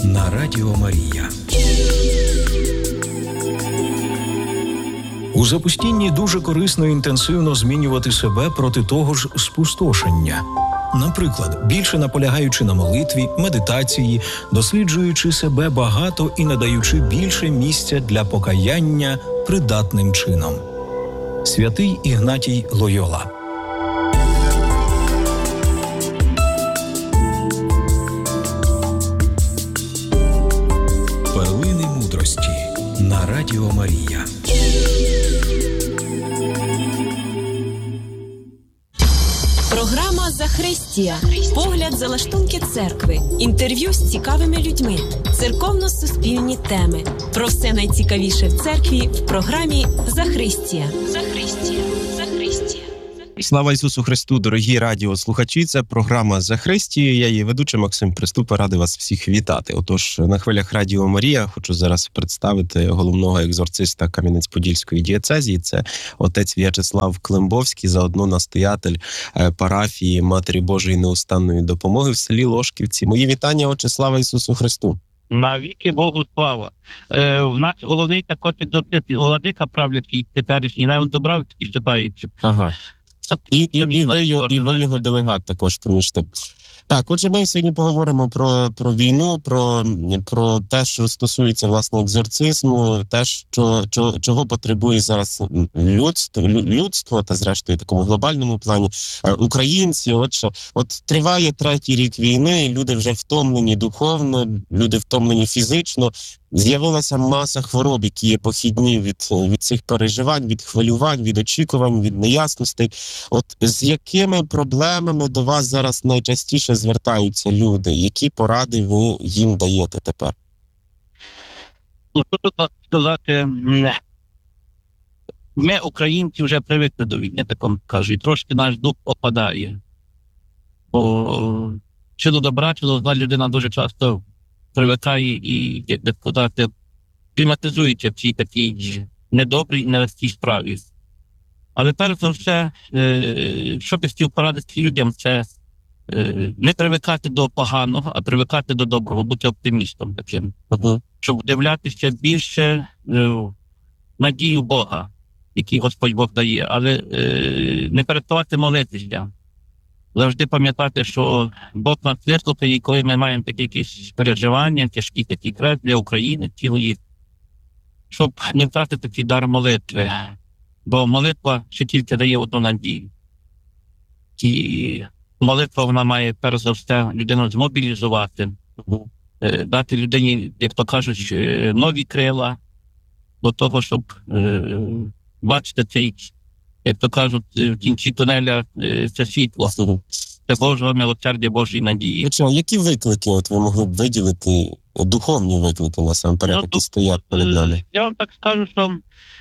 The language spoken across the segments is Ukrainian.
на Радіо Марія. У запустінні дуже корисно інтенсивно змінювати себе проти того ж спустошення. Наприклад, більше наполягаючи на молитві, медитації, досліджуючи себе багато і надаючи більше місця для покаяння придатним чином. Святий Ігнатій Лойола. Перлини мудрості на Радіо Марія. Програма «Захристія». Погляд за лаштунки церкви. Інтерв'ю з цікавими людьми. Церковно-суспільні теми. Про все найцікавіше в церкві в програмі «Захристія». Захристія. Захристія. Слава Ісусу Христу, дорогі радіослухачі! Це програма «Захристія». Я її ведучий Максим Приступа, радий вас всіх вітати. Отож, на хвилях Радіо Марія хочу зараз представити головного екзорциста Кам'янець-Подільської дієцезії. Це отець В'ячеслав Климбовський, заодно настоятель парафії Матері Божої Неустанної Допомоги в селі Лошківці. Мої вітання, отче, слава Ісусу Христу! Навіки Богу слава. В нас головний також екзорцист, владика правлячий теперішній, Леон Добравський, читаючи. Ага. І ви його делегат також помічте. Так, отже, ми сьогодні поговоримо про війну, про те, що стосується, власне, екзорцизму, те, чого потребує зараз людство та, зрештою, в такому глобальному плані, українці. От триває 3-й рік війни, люди вже втомлені духовно, люди втомлені фізично. З'явилася маса хвороб, які є похідні від цих переживань, від хвилювань, від очікувань, від неясностей. От з якими проблемами до вас зараз найчастіше звертаються люди? Які поради ви їм даєте тепер? Тут сказати, ми, українці, вже привикли до війни, так кажуть. Трошки наш дух опадає. Бо чи до добра, чи до зла людина дуже часто привикає і, як би сказати, кліматизується в цій такій недобрій, нелегкій справі. Але перш за все, що би хотів порадити людям, це не привикати до поганого, а привикати до доброго, бути оптимістом таким. Щоб дивлятися більше надію Бога, який Господь Бог дає, але не переставати молитися. Завжди пам'ятати, що Бог нас вислухає, і коли ми маємо такі якісь переживання, тяжкі такі крест для України, цілої, щоб не втратити такий дар молитви. Бо молитва ще тільки дає одну надію. І молитва, вона має, перш за все, людину змобілізувати, дати людині, як то кажуть, нові крила, до того, щоб бачити цей, як то кажуть, в кінці тунеля це світло. Це Божого милосердя, Божої надії. Які виклики от ви могли б виділити, духовні виклики насамперед, які стоять перед нами? Я вам так скажу, що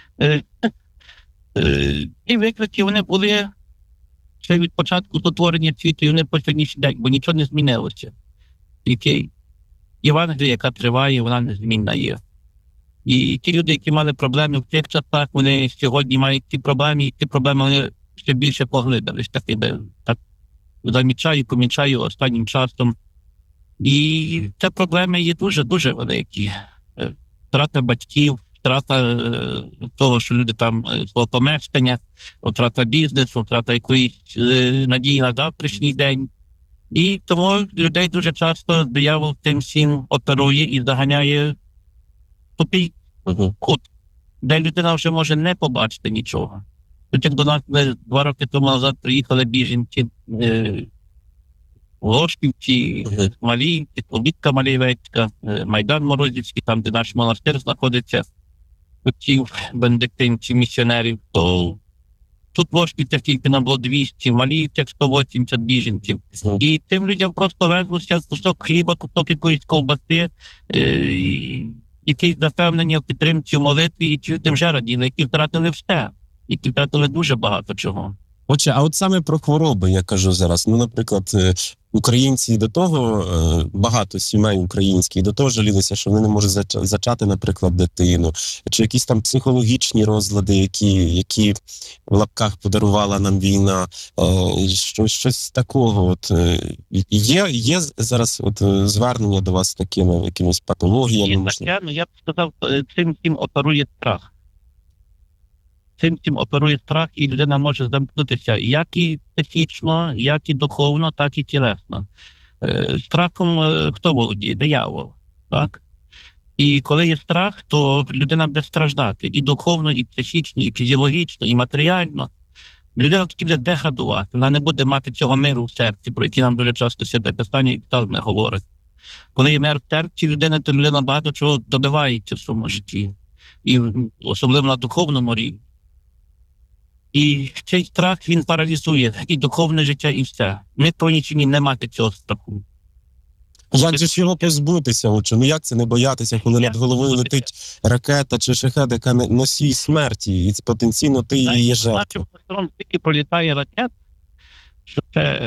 ці виклики, вони були ще від початку сотворення світу, і вони по сьогоднішній день, бо нічого не змінилося. Тільки Євангелія, яка триває, вона незмінна є. І ті люди, які мали проблеми в тих часах, вони сьогодні мають ті проблеми, і ті проблеми вони ще більше поглибились. Так помічаю останнім часом. І ці проблеми є дуже-дуже великі. Втрата батьків, втрата того, що люди там свого помешкання, втрата бізнесу, втрата якоїсь надії на завтрашній день. І тому людей дуже часто диявол тим всім оперує і заганяє тупий кут, де людина вже може не побачити нічого. Як до нас 2 роки тому назад приїхали біженці Лошківці, Маліївці, Обідка Малієвецька, Майдан Морозівський, там, де наш монастир знаходиться, отців бенедиктинців, місіонерів, то тут в Лошківцях тільки нам було 200, в Маліївцях 180 біженців. І тим людям просто везлося кусок хліба, кусок якоїсь ковбаси, якісь запевнення в підтримці в молитві, і тим вже раділи, які втратили все, які втратили дуже багато чого. Отже, а от саме про хвороби я кажу зараз. Ну, наприклад, українці до того, багато сімей українських до того жалілися, що вони не можуть зачати, наприклад, дитину, чи якісь там психологічні розлади, які в лапках подарувала нам війна, щось такого. От є зараз от звернення до вас з такими якимись патологіями? Є таке, я б сказав, цим всім оперує страх. Цим всім оперує страх, і людина може замкнутися як і психічно, як і духовно, так і тілесно. Страхом хто володіє? Диявол. Так? І коли є страх, то людина буде страждати і духовно, і психічно, і фізіологічно, і матеріально. Людина таки буде деградувати, вона не буде мати цього миру в серці, про який нам дуже часто Святе Писання і не говорить. Коли є мир в серці людини, то людина багато чого добивається в своєму житті. І особливо на духовному рівні. І цей страх, він паралізує і духовне життя, і все. Ми повинні не мати цього страху. Як же ж його позбутися? Отже? Ну як це не боятися, коли над головою летить ракета чи шахед, яка носій смерті, і потенційно ти її жертва? Тільки пролітає ракет, що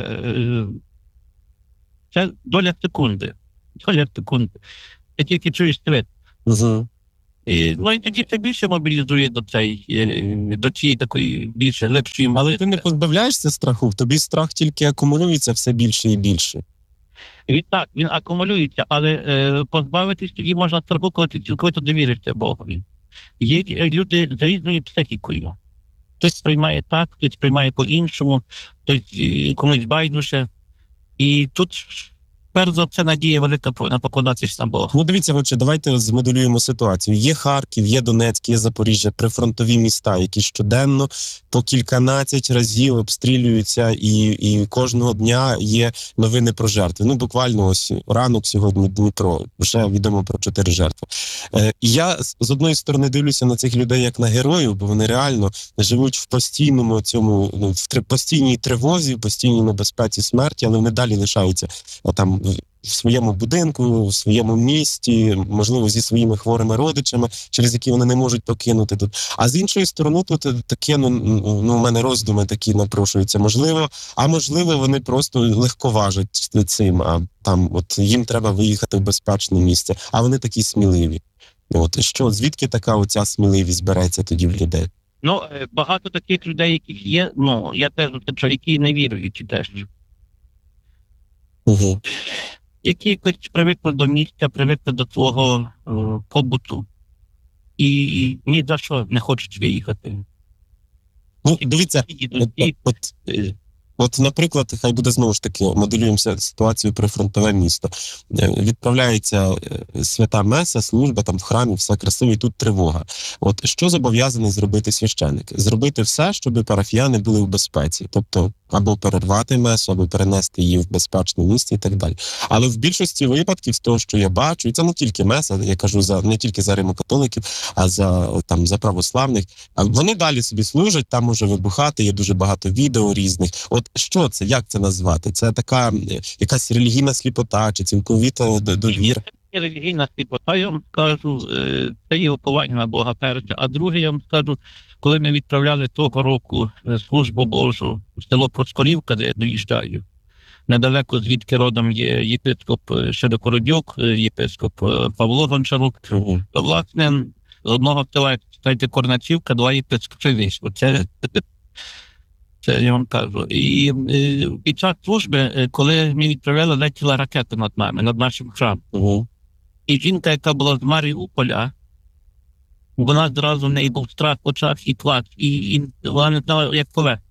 це доля секунди. Доля секунди. Ти тільки чуєш світ. Угу. І тоді це більше мобілізує до цієї такої більше лепшої молитви. Ти не позбавляєшся страху, в тобі страх тільки акумулюється все більше і більше. Він акумулюється, але позбавитись тоді можна страху, коли ти цілковито довіришся Богові. Є люди з різною психікою. Хтось сприймає так, хтось сприймає по-іншому, хтось комусь байдуже. І тут перш за все надія велика повинна покладатися на Бога. Ну дивіться, отже, давайте змоделюємо ситуацію. Є Харків, є Донецьк, є Запоріжжя, прифронтові міста, які щоденно по кільканадцять разів обстрілюються, і кожного дня є новини про жертви. Ну буквально ось ранок сьогодні Дніпро, вже відомо про 4 жертви. І я з одної сторони дивлюся на цих людей як на героїв, бо вони реально живуть в постійному цьому, в постійній тривозі, в постійній небезпеці смерті, але вони далі лишаються там в своєму будинку, в своєму місті, можливо, зі своїми хворими родичами, через які вони не можуть покинути тут. А з іншої сторони, тут таке, у мене роздуми такі напрошуються. Можливо, вони просто легковажать цим, а там от їм треба виїхати в безпечне місце, а вони такі сміливі. От що, звідки така оця сміливість береться тоді в людей? Ну, багато таких людей, яких є, я теж, які не віруючі теж. Угу. Які привикли до місця, привикли до свого побуту. І ні за що не хочуть виїхати. Ну, дивіться, от, наприклад, хай буде знову ж таки, моделюємося ситуацію прифронтове місто. Відправляється свята меса, служба там в храмі, все красиво, і тут тривога. От що зобов'язаний зробити священник? Зробити все, щоб парафіяни були в безпеці. Тобто, або перервати месу, або перенести її в безпечне місце і так далі. Але в більшості випадків, з того, що я бачу, і це не тільки меса, я кажу не тільки за римокатоликів, а за православних, вони далі собі служать, там може вибухати, є дуже багато відео різних. От що це, як це назвати? Це така якась релігійна сліпота чи цілковіта довіра? Релігійна сліпота, я вам скажу, це є уповання на Бога перше. А друге, я вам скажу, коли ми відправляли того року службу Божу в село Проскорівка, де я доїжджаю, недалеко звідки родом є єпископ Широкородюк, єпископ Павло Гончарук, то, власне, з одного села, знаєте, Корначівка, 2 єпископи вийшло. Це я вам кажу. І під час служби, коли ми відправляли, летіла ракета над нами, над нашим храмом. І жінка, яка була з Маріуполя, вона зразу в неї був страх в очах і плач, і вона не знала, як повести.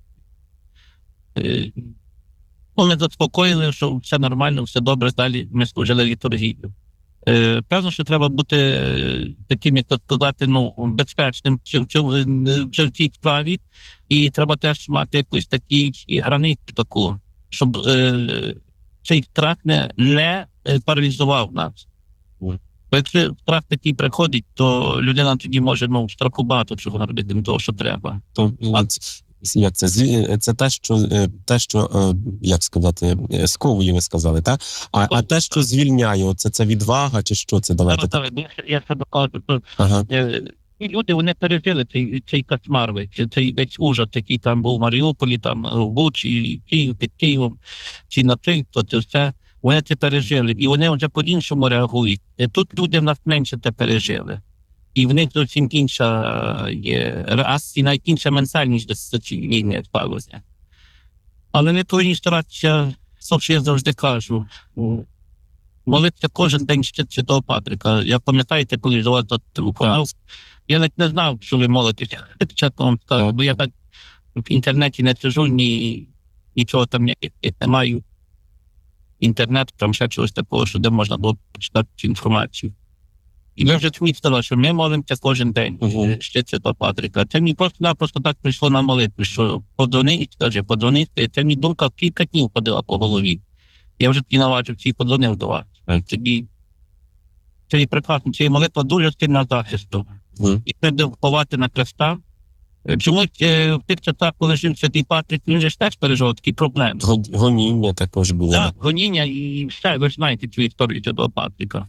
Ми заспокоїли, що все нормально, все добре, далі ми служили літургію. Певно, що треба бути таким, як сказати, безпечним в цій справі, і треба теж мати якусь такі границю таку, щоб цей страх не паралізував нас. Бо якщо страх такий приходить, то людина тоді може страху багато чого робити, не того, що треба. Як це? Це те, що, як сказати, сковує, ви сказали, так? А те, що звільняє, це відвага, чи що це? Давайте. Я ще докажу. І люди, вони пережили цей кошмар, цей весь ужас, який там був в Маріуполі, там в Бучі, Київ, під Києвом, ці насильство, це все. Вони це пережили, і вони вже по-іншому реагують. Тут люди в нас менше це пережили. І в них зовсім інша є реакція, навіть інша ментальність до цієї війни склалася. Але не повинні старатися, що я завжди кажу, молитися кожен день Святого Патрика. Я пам'ятаєте, коли до вас телефонував, я навіть не знав, що ви молитеся, чесно вам скажу, бо я так в інтернеті не сижу, нічого там не маю. Інтернет, там ще чогось такого, що де можна було почитати цю інформацію. І ми вже сказали, що ми молимося кожен день, ще Святого Патрика. Це мені просто-напросто так прийшло на молитву, що подзвонити, це мені думка кілька днів ходила по голові. Я вже тоді наважив, всі подзвонив до вас. Це і прекрасно, це молитва дуже сильна захисту. І треба вховати на хреста. Чомусь в тих часах, коли жив Святий Патрик, він же ж теж пережив такі проблеми. Гоніння також було. Так, гоніння і все, ви ж знаєте цю історію Святого Патрика.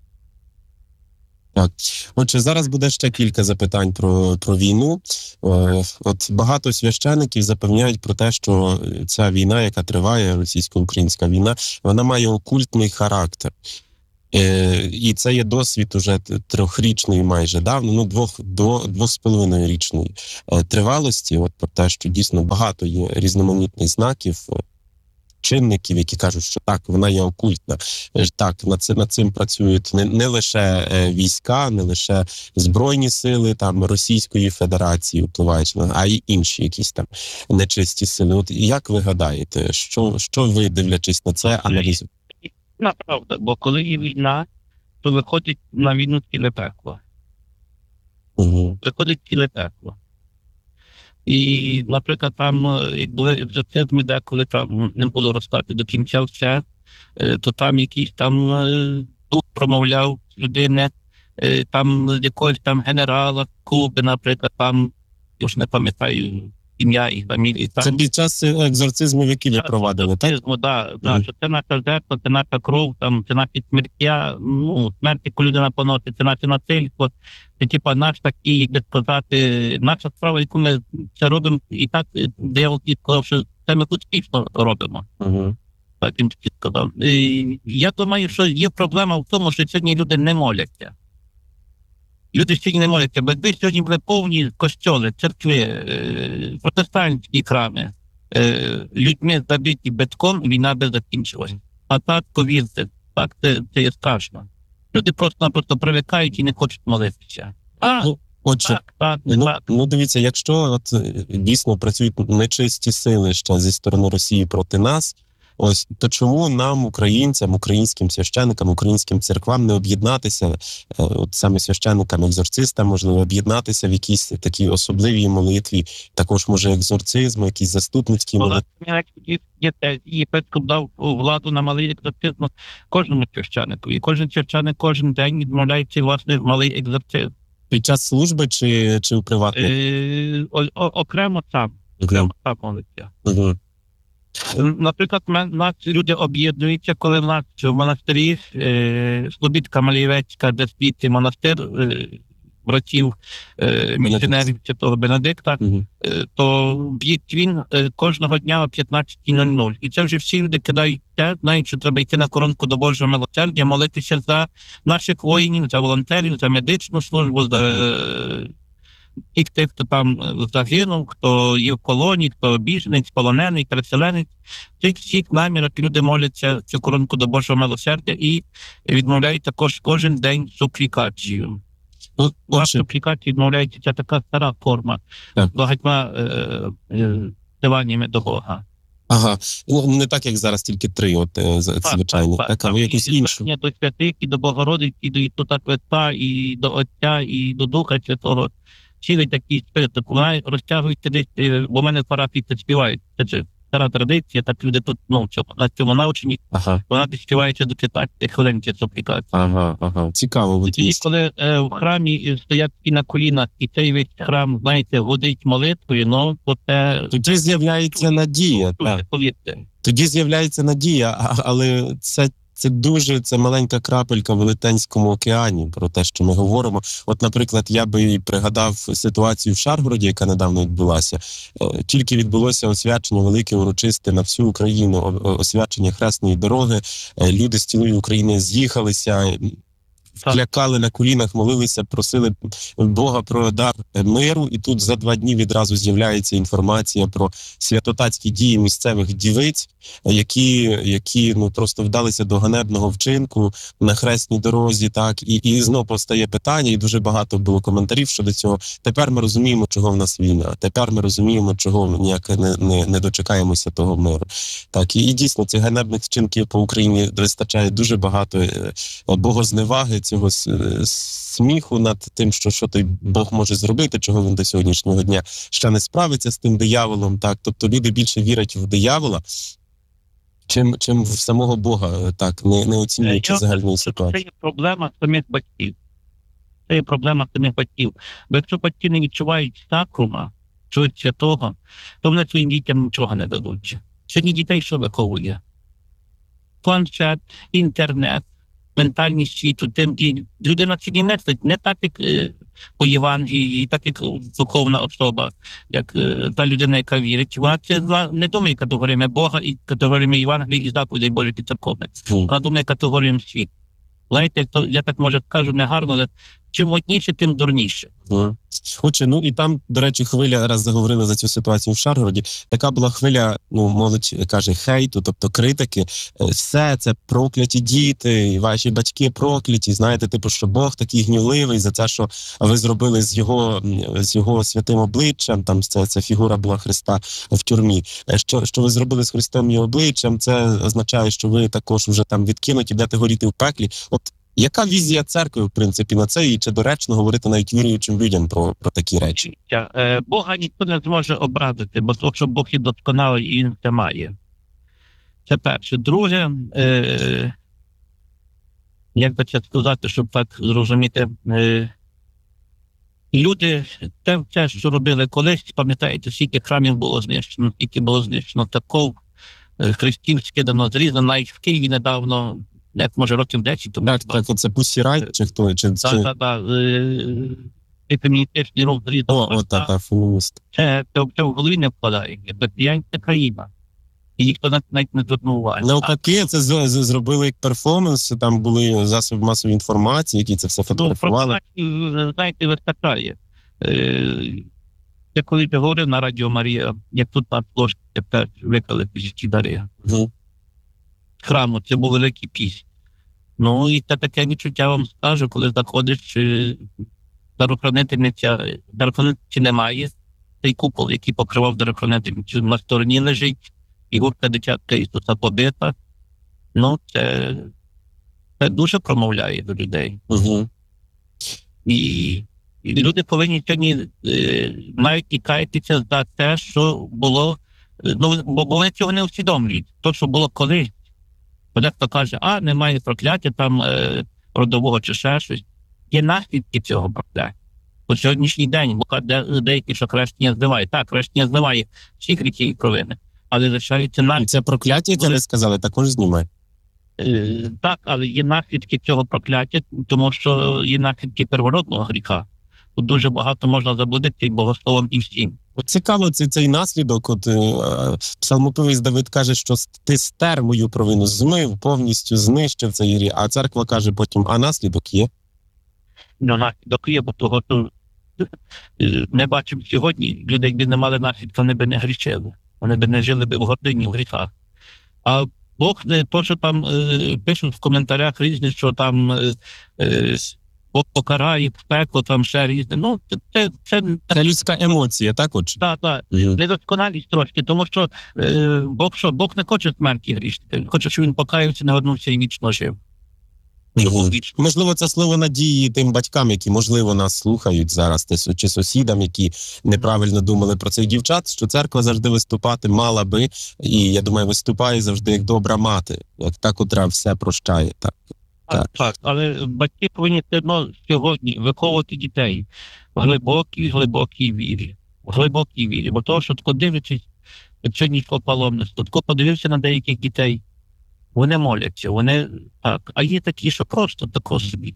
Так. Отже, зараз буде ще кілька запитань про війну. От багато священиків запевняють про те, що ця війна, яка триває, російсько-українська війна, вона має окультний характер. І це є досвід уже 3-річної майже давно, 2,5-річної тривалості. От про те, що дійсно багато є різноманітних знаків, чинників, які кажуть, що так, вона є окультна. Так, над цим працюють не лише війська, не лише Збройні сили там Російської Федерації впливають, а й інші якісь там нечисті сили. От як ви гадаєте, що ви, дивлячись на це, аналізуєте? Правда, бо коли є війна, то виходить на війну ціле пекло. Виходить ціле пекло. І, наприклад, там, як були екзорцизми, деколи там не було розказати до кінця все, то там якийсь там дух промовляв людини, там з якогось там генерала Куби, наприклад, там, я ж не пам'ятаю ім'я і фамілії. Це під час екзорцизмів, які ви провадили, так? Що це наша жертва, це наша кров, там, це наші смертя, смерть, яку людина поносить, це наше насильство, це типа наш такий, як би сказати, наша справа, яку ми це робимо, і так диявол сказав, що це ми успішно робимо. Так він сказав. Я думаю, що є проблема в тому, що сьогодні люди не моляться. Люди сьогодні не моляться, бо якби сьогодні були повні костьоли, церкви, протестантські храми, людьми забиті битком, війна би закінчилась. А так, повірте, так, це є страшно. Люди просто привикають і не хочуть молитися. Отже, дивіться, якщо от дійсно працюють нечисті сили ще зі сторони Росії проти нас, ось, то чому нам, українцям, українським священникам, українським церквам не об'єднатися, от саме священникам, екзорцистам, можливо, об'єднатися в якійсь такій особливій молитві, також, може, екзорцизму, якісь заступницькі молитви? Єпископ дав владу на малий екзорцизм кожному священнику. І кожен священник кожен день відмовляється, власне, в малий екзорцизм. Під час служби чи у приватному? Окремо сам молиться. Наприклад, нас люди об'єднуються, коли в нас в монастирі Слобідка Малієвецька, де світить монастир братів місіонерів Святого Бенедикта, то б'ють він кожного дня о 15:00. І це вже всі люди кидають те, знають, що треба йти на коронку до Божого милосердя, молитися за наших воїнів, за волонтерів, за медичну службу, за тих, хто там загинув, хто є в полоні, хто біженець, полонений, переселенець. Цих всіх намірах люди моляться цю коронку до Божого милосердя і відмовляють також кожен день суплікацію. Суплікації відмовляється, це така стара форма багатьма диваннями до Бога. Ага, не так, як зараз, тільки 3, звичайно. Так, а ви якусь іншу. До святих, і до Богородиці, і до Ісуса Христа, і до Отця, і до Духа Святого. Цілий такий список. Вона розтягується десь, бо в мене в парафії це співають. Це стара традиція, так люди тут, на цьому навчені. Вона співається до 15 хвилин, ця суплікація. Цікаво. І коли в храмі стоять всі на колінах, і цей весь храм, знаєте, водить молитвою, то це... Тоді з'являється надія. Повірте. Тоді з'являється надія, але це маленька крапелька в Велетенському океані про те, що ми говоримо. От, наприклад, я би пригадав ситуацію в Шаргороді, яка недавно відбулася. Тільки відбулося освячення велике урочисте на всю Україну, освячення Хресної дороги. Люди з цілої України з'їхалися, клякали на колінах, молилися, просили Бога про дар миру. І тут за 2 дні відразу з'являється інформація про святотатські дії місцевих дівиць, які просто вдалися до ганебного вчинку на Хресній дорозі. Так, і знов постає питання, і дуже багато було коментарів щодо цього. Тепер ми розуміємо, чого в нас війна. Тепер ми розуміємо, чого ми ніяк не дочекаємося того миру. Так, і дійсно цих ганебних вчинків по Україні вистачає дуже багато богозневаги, цього сміху над тим, що той Бог може зробити, чого він до сьогоднішнього дня ще не справиться з тим дияволом. Так, тобто люди більше вірять в диявола, чим в самого Бога, так, не оцінюючи загальної ситуації. Це є проблема самих батьків. Це є проблема самих батьків. Бо якщо батьки не відчувають сакрума, чогось святого, то вони своїм дітям нічого не дадуть. Сьогодні дітей що виховує? Планшет, інтернет, ментальність світу. І людина сьогодні мислить не так, як по Євангелії, так як духовна особа, як та людина, яка вірить. Вона це не думає категоріями Бога і категоріями Євангелії і заповідей Божих і церковних. Вона думає категоріями світу. Знаєте, я так може скажу негарно, але чим одніше, тим дурніше. Отже, і там, до речі, хвиля, раз заговорили за цю ситуацію в Шаргороді, така була хвиля, молодь каже, хейту, тобто критики. Все, це прокляті діти, ваші батьки прокляті, знаєте, типу, що Бог такий гнівливий за те, що ви зробили з його святим обличчям, там ця фігура була Христа в тюрмі. Що ви зробили з Христом і обличчям, це означає, що ви також вже там відкинуті, будете горіти в пеклі. От яка візія церкви, в принципі, на це, і чи доречно говорити навіть віруючим людям про такі речі? Бога ніхто не зможе образити, бо то, що Бог є досконалий, і він це має. Це перше. Друге, як би це сказати, щоб так зрозуміти, люди, те, що робили колись, пам'ятаєте, скільки храмів було знищено, скільки було знищено церков, хрестів скидано, зрізано, навіть в Києві недавно, як може років 10 тому. Так, це Pussy Riot чи хто? Так. Феміністичний рух зрізано. Фемініст. Це в голові не вкладає. Це країна. І ніхто навіть не звернув уваги. Навпаки, це зробили як перформанс, там були засоби масової інформації, які це все фотографували. Знаєте, вистачає. Я коли говорив на Радіо Марія, як тут на площі теж виклали ці дари. Храму, це був великий піснь. І це таке відчуття вам скажу, коли заходиш, дарохранительниці немає, цей купол, який покривав дарохранительницю, на стороні лежить, фігурка дитятка Ісуса побита. Це дуже промовляє до людей. І люди повинні сьогодні навіть і каятися за те, що було, бо вони цього не усвідомлюють. То, що було колись. Дехто каже, немає прокляття там родового чи ще щось. Є наслідки цього прокляття. По сьогоднішній день, бо деякі, що хрещення зливає. Так, хрещення зливає всі гріхи і провини. Але залишаються наслідки. Це прокляття, яке ви сказали, також знімає? Так, але є наслідки цього прокляття, тому що є наслідки первородного гріха. Тут дуже багато можна заблудити і богословом, і всім. Цікаво, цей наслідок. Псалмопівець Давид каже, що ти стер мою провину, змив, повністю знищив цей гріх. А церква каже потім, а наслідок є? Наслідок є, бо того, що не бачимо сьогодні людей, якби не мали наслідка, вони б не грішили. Вони б не жили б в гордині, в гріхах. А Бог, то, що там пишуть в коментарях різні, що там Бог покарає, в пекло, там ще різне. Це людська емоція, так? Так. Недосконалість трошки, тому що Бог не хоче смерті грішника. Він хоче, щоб він покаявся, не вернувся і вічно жив. Можливо, це слово надії тим батькам, які, можливо, нас слухають зараз, чи сусідам, які неправильно думали про цих дівчат, що церква завжди виступати мала би, і, я думаю, виступає завжди як добра мати, як та, котра все прощає. Так, але батьки повинні сьогодні виховувати дітей в глибокій вірі. Бо того, що тако дивлячись, як сьогодні йшло паломництво, тако подивився на деяких дітей, Вони моляться, вони так. А є такі, що просто тако собі.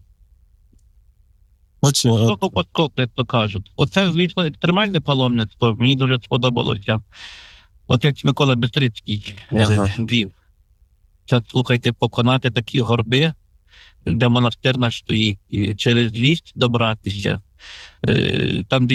Отже, Як то кажуть. Оце, звісно, екстремальне паломництво, мені дуже сподобалося. Отець Микола Бистрицький Ага. вів. Це, слухайте, поконати такі горби, де монастир наш стоїть, і через ліс добратися. Там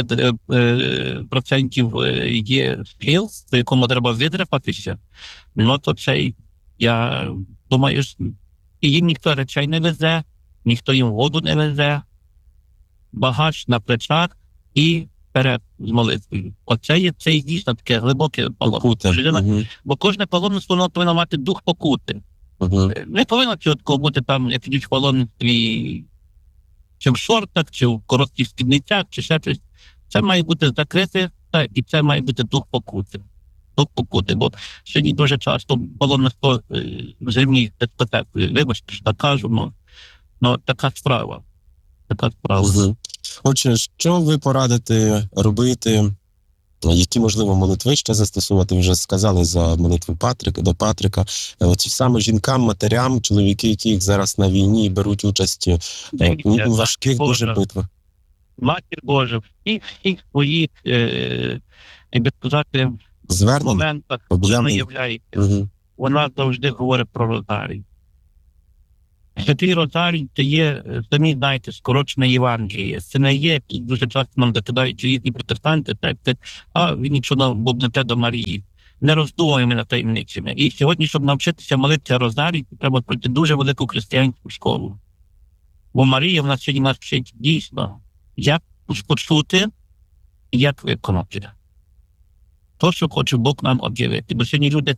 10% є схил, по якому треба видрапатися. Ну, то цей, я думаю, і їм ніхто речей не везе, ніхто їм воду не везе, багаж на плечах і вперед з молитвою. Оце є цей дійсно таке глибоке покута. паломництво. Мгм. Бо кожне паломництво, воно повинно мати дух покути. Мгм. Не повинно чітко бути там, як ідуть в паломництві, чи в шортах, чи в коротких спідницях, чи ще щось. Це має бути закрите, і це має бути дух покути. Дух покути, бо сьогодні дуже часто паломництво землі дискотекою. Вибачте, що так кажу, але така справа. Така справа. Мгм. Отже, що ви порадите робити? Які, можливо, молитви ще застосувати? Ви вже сказали за молитву до Патрика. Оці саме жінкам, матерям, чоловіки, які зараз на війні беруть участь у важких дуже битвах. Матір Божа, всіх своїх, як би сказати, Звернення? моментах, коли вона Об'явлення? являється. Угу. Вона завжди говорить про Розарій. Святий Розарій – це є, самі знаєте, скорочене Євангеліє. Це не є, як дуже часто нам докидають різні протестанти, він нічого бубнете до Марії. Не роздумуємо над таємницями. І сьогодні, щоб навчитися молитися Розарій, треба пройти дуже велику християнську школу. Бо Марія в нас сьогодні нас вчить дійсно, як почути, як виконати. То, що хоче Бог нам об'явити. Бо сьогодні люди,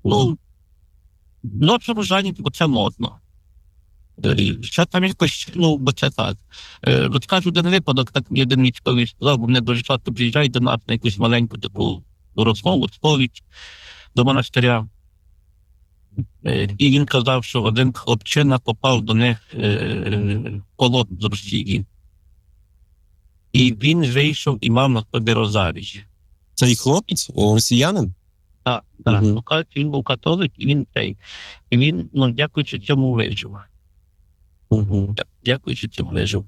ночі рожані, бо це модно. Ще там якось, бо це так. Розкажу один випадок, так один військовий сказав, бо вони дуже часто приїжджають до нас на якусь маленьку таку розмову, сповідь до монастиря. І він казав, що один хлопчина попав до них в полон з Росії. І він вийшов і мав на собі Розарій. Цей хлопець, росіянин? Так. Мгм. Він був католик, і він цей. І він, дякуючи цьому, вижив. Угу. Дякуючи цьому, вижив.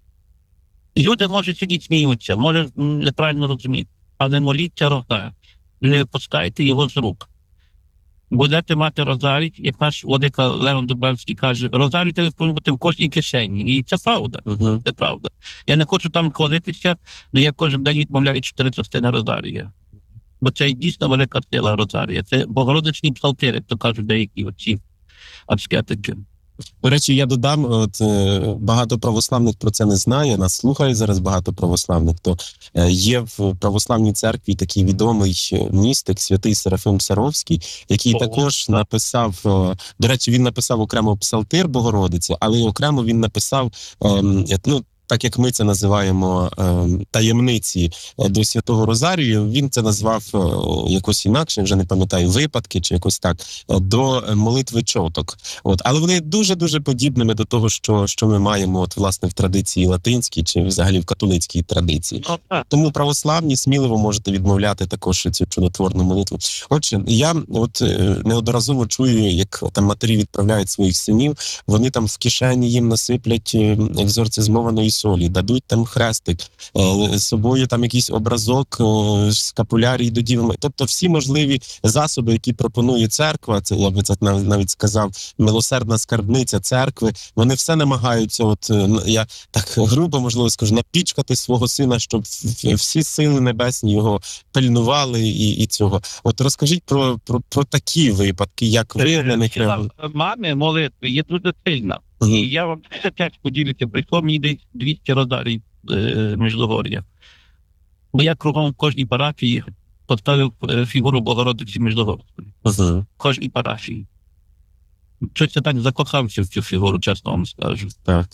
Люди, може, сьогодні сміються, може, неправильно розуміти, але моліться Розарій. Не випускайте його з рук. Будете мати Розарій, як наш владика Леон Дубравський каже, Розарій тебе повинен бути в кожній кишені. І це правда. Угу. Це правда. Я не хочу там хвалитися, але я кожен день відмовляю 4 частини Розарія. Бо це дійсно велика сила Розарія. Це богородичні псалтири, то кажуть деякі оці аскетики. До речі, я додам, багато православних про це не знає, нас слухає зараз багато православних, то є в православній церкві такий відомий містик, святий Серафим Саровський, який також написав, до речі, він написав окремо псалтир Богородиці, але окремо він написав, так як ми це називаємо таємниці до Святого Розарію, він це назвав якось інакше, вже не пам'ятаю, випадки чи якось так, до молитви чоток. Але вони дуже-дуже подібними до того, що ми маємо власне в традиції латинській чи взагалі в католицькій традиції. Тому православні сміливо можете відмовляти також цю чудотворну молитву. Отже, я неодноразово чую, як там матері відправляють своїх синів, вони там в кишені їм насиплять екзорцизмованої солі, дадуть там хрестик, з собою там якийсь образок, скапулярій до Діви. Тобто всі можливі засоби, які пропонує церква, це я би це навіть сказав, милосердна скарбниця церкви, вони все намагаються, я так грубо, можливо, скажу, напічкати свого сина, щоб всі сили небесні його пильнували і цього. Розкажіть про такі випадки, як ви на них реагуєте? Мами молитви є дуже сильна. І я вам теж поділюся, прийшло мені десь 200 Розарій Міжгор'я. Бо я кругом в кожній парафії поставив фігуру Богородиці Міжгорської. В кожній парафії. Щось я так закохався в цю фігуру, чесно вам скажу. Так.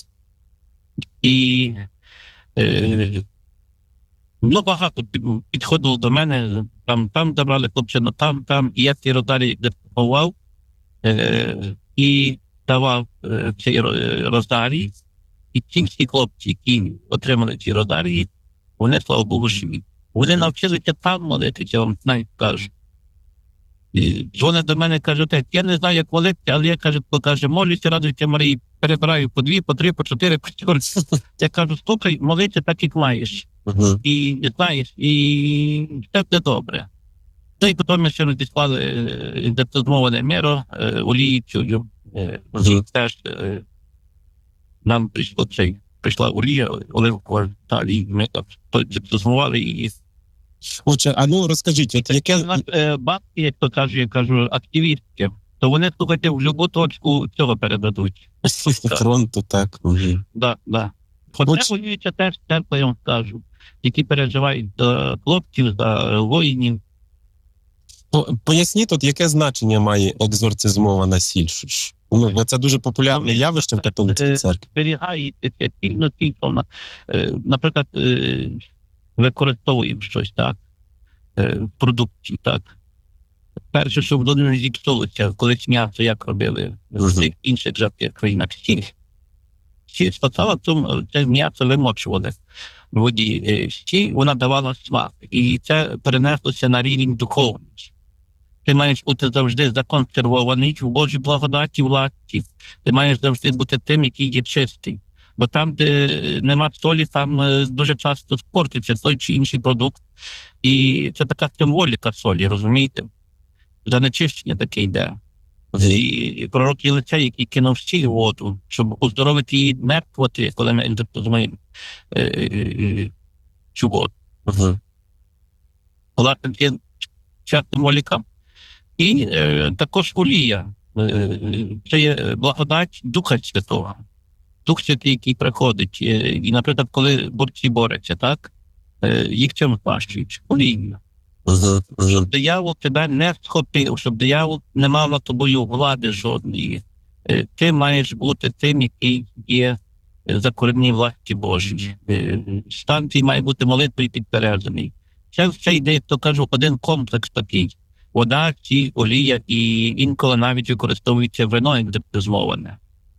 І багато підходило до мене, там забрали хлопчину, там, і я цей Розарій депонував і давав цей Розарій, і ті всі хлопці, які отримали ці Розарії, вони, слава Богу, живі. Вони навчилися там молитися, я вам навіть кажу. І дзвонить до мене, каже, отець, я не знаю, як молитися, але я, каже, молюся, радуйся Марії, перебираю по 2, по 3, по 4, по 4. Я кажу, слухай, молися так, як маєш. І знаєш, і все буде добре. Та й потім ми ще розіслали детозмоване міро, олією, теж нам прийшла олія, оливкова, і ми так детозмували її. Отже, а ну розкажіть, от яке... Бабки, як то кажу, я кажу, активістки, то вони, слухайте, в любу точку цього передадуть. Фронту, так. Да. Хоча воююча теж церква, я вам скажу, які переживають за хлопців, за воїнів. Поясніть, от яке значення має екзорцизмована сіль? Ну, це дуже популярне явище в католицькій церкві. Зберігається цільно, наприклад, використовуємо щось, так, в продукції, так. Перше, щоб воно не зіпсулося, колись м'ясо як робили в інших жертвах країнах, сіль спасала, це м'ясо вимочували в воді. Сіль, вона давала смак, і це перенеслося на рівень духовності. Ти маєш бути завжди законсервований в Божій благодаті, власті. Ти маєш завжди бути тим, який є чистий. Бо там, де нема солі, там дуже часто спортиться той чи інший продукт. І це така символіка солі, розумієте? Занечищення таке йде. І пророк Єлисей, який кинув сіль в воду, щоб оздоровити її мертвоти, коли ми інтерпретуємо цю воду. Власне, ця символіка. І також олія. Це є благодать Духа Святого. Дух Святий, який приходить. І, наприклад, коли борці борються, так? Їх чим спащують? Олією. Щоб диявол тебе не схопив, щоб диявол не мав над тобою влади жодної. Ти маєш бути тим, який є закореній власті Божій. Стан твій має бути молитвою підпереджений. Це все йде, як то кажу, один комплекс такий. Вода, сіль, олія і інколи навіть використовується вино, як депозмоване.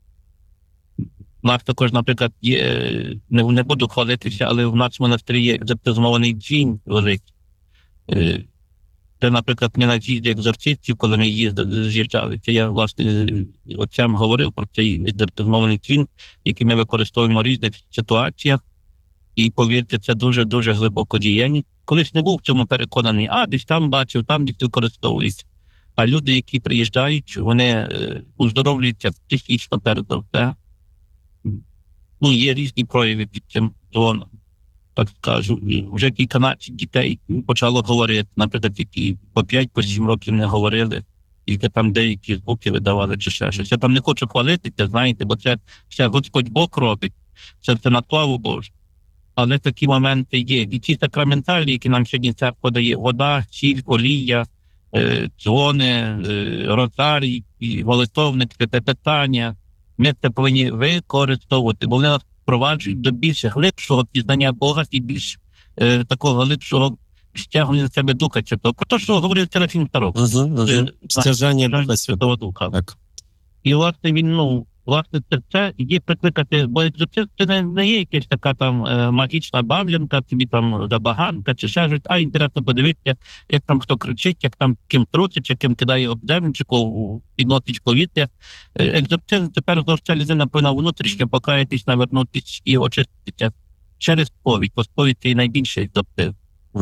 У нас також, наприклад, є, не буду хвалитися, але в нас в монастирі є депозмований джин великий. Це, наприклад, не на з'їзді екзорцистів, коли ми з'їжджали. Це я, власне, отцям говорив про цей депозмований джин, який ми використовуємо в різних ситуаціях. І, повірте, це дуже-дуже глибоко діяння. Колись не був в цьому переконаний, десь там бачив, там десь використовується. А люди, які приїжджають, вони оздоровлюються психічно перед все. Ну, є різні прояви під цим зоном, так скажу. Вже кільканадцять дітей почало говорити, наприклад, які по 5-7 років не говорили, тільки там деякі звуки видавали чи ще щось. Я там не хочу хвалитися, знаєте, бо це все Господь Бог робить, це все на славу Божу. Але такі моменти є. І ці сакраментальні, які нам сьогодні церква дає, вода, сіль, олія, дзвони, ротарій, молитовник, питання, ми це повинні використовувати, бо вони нас впроваджують до більш глибшого пізнання Бога і більш такого глибшого стягнення на себе Духа Святого. Про те, що говорив Серафім Старок. Стяжання Духа Святого Духа. Так. І, власне, він, це є прикликати, бо це не є якась така там магічна бавлянка, тобі там забаганка чи ще щось, інтересно подивитися, як там хто кричить, як там ким трусить, чи ким кидає об землю, чи підносить повітря. Екзорцизм тепер завжди людина повинна внутрішньо покаятись, навернутися і очиститися через сповідь, бо сповідь – це найбільший екзорцизм.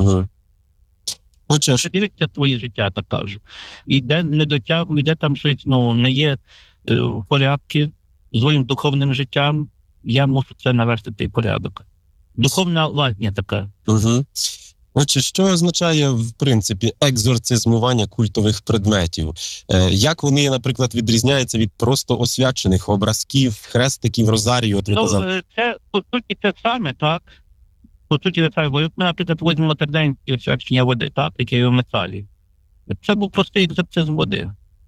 Дивіться своє життя, так кажу. І де не дотягує, де там щось, не є в порядку з своїм духовним життям, я мушу це навести порядок. Духовна лазня така. Отже, що означає, в принципі, екзорцизмування культових предметів? Як вони, наприклад, відрізняються від просто освячених образків, хрестиків, розарію? Це, по суті, це саме, так. По суті, це саме. Бо ми, наприклад, візьмемо терденське освячення води, так, яке є в металі. Це був простий екзорцизм води.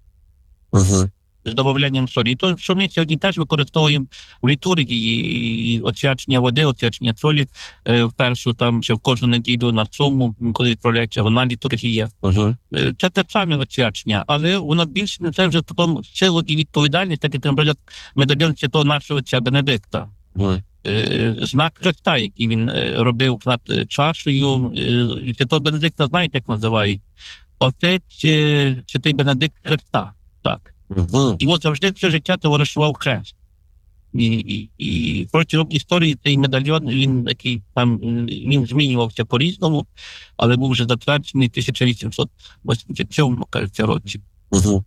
З додаванням солі. І то, що ми сьогодні теж використовуємо в літургії, і освячення води, освячення солі в першу, там, чи в кожну неділю на суму, коли відправляється, вона літургія. Це те саме освячення, але воно більше не це вже потім силу і відповідальність, так як, наприклад, медальйон святого нашого отця Бенедикта. Знак Христа, який він робив над чашею. Святого Бенедикта, знаєте, як називають? отець святий Бенедикт Христа. Так. Угу. Йому завжди все життя товаришував хрест. І протягом історії цей медальйон, він змінювався по-різному, але був вже затверджений в 1887, кажеться, році. Угу.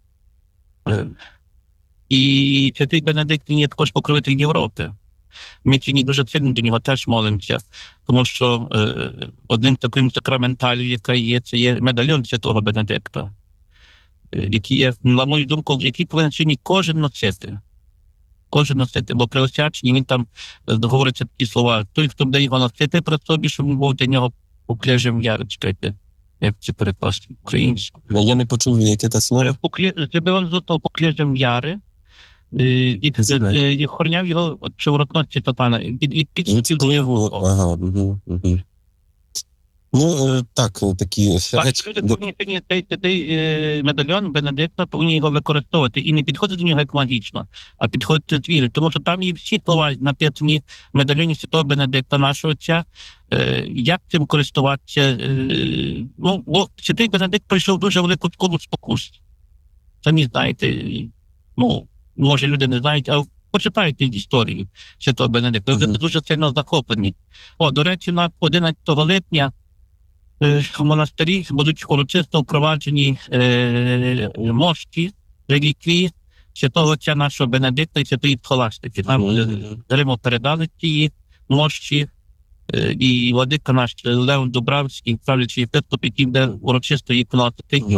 І святий Бенедикт, він є також покровитель Європи. Ми сьогодні дуже сильно до нього теж молимося, тому що одним таким сакраменталів, яка є, це є медальйон святого Бенедикта, який є, на мою думку, який повинен сьогодні кожен носити. Кожен носити, бо при освяченні він там говориться такі слова: той, хто буде його носити при собі, щоб він був для нього покляжем яри. Чекайте, як це перекласти українською. Я не почув, яке те слово. Тебе він золотого покляжем яри, і охороняв його шевротності Сатана. Ага, угу, угу. Ну, так, такі речі. Люди повинні цей медальйон Бенедикта повинні його використовувати і не підходити до нього як магічно, а підходити з віри. Тому що там є всі слова написані в медальйоні святого Бенедикта, нашого отця, як цим користуватися. Бо святий Бенедикт пройшов дуже велику школу спокус. Самі знаєте, може люди не знають, а почитайте історію святого Бенедикта. Ви дуже сильно захоплені. До речі, на 11 липня в монастирі будуть урочисто впроваджені мощі, реліквії святого отця нашого Бенедикта і святої Схоластики. Нам Риму передали ці мощі, і владика наш Леон Дубравський, правлячий єпископ, який буде урочисто їх вносити.